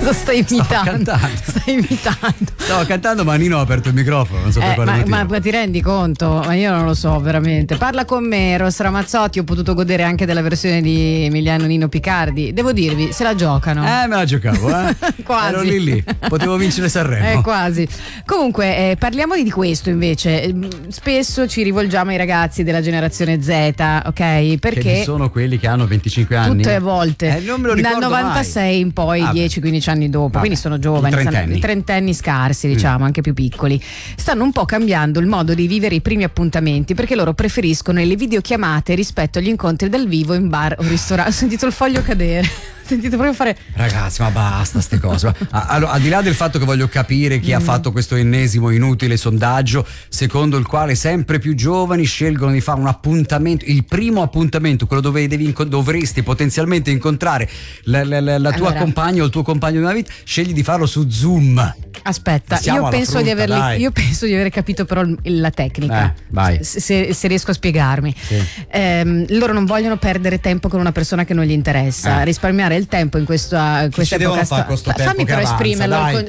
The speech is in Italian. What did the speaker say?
Cosa stai imitando? Stavo cantando, ma Nino ha aperto il microfono, non so per quale motivo. Ma ti rendi conto? Ma io non lo so veramente. Parla con me, Eros Ramazzotti. Ho potuto godere anche della versione di Emiliano Nino Picardi. Devo dirvi, se la giocano. Me la giocavo, Quasi. Ero lì. Potevo vincere Sanremo. Quasi. Comunque, parliamo di questo invece. Spesso ci rivolgiamo ai ragazzi della generazione Z, ok? Perché che sono quelli che hanno 25 anni. Tutte le volte. Non me lo ricordo dal 96 mai. in poi, 10-15 anni dopo. Quindi sono giovani, i trentenni scarsi, diciamo, anche più piccoli. Stanno un po' cambiando il modo di vivere i primi appuntamenti, perché loro preferiscono le videochiamate rispetto agli incontri dal vivo in bar o ristorante. Ho sentito il foglio cadere. Sentite proprio fare. Ragazzi, ma basta ste cose. Allora, al di là del fatto che voglio capire chi ha fatto questo ennesimo inutile sondaggio secondo il quale sempre più giovani scelgono di fare un appuntamento, il primo appuntamento, quello dove dovresti potenzialmente incontrare la tua compagna o il tuo compagno di una vita, scegli di farlo su Zoom. Aspetta, io penso di aver capito però la tecnica. Vai. Se riesco a spiegarmi. Sì. Loro non vogliono perdere tempo con una persona che non gli interessa, risparmiare il tempo in questa epoca. Fammi però esprimerlo